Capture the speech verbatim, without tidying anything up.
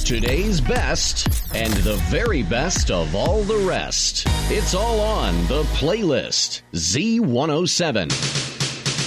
Today's best and the very best of all the rest. It's all on the playlist. Z one oh seven.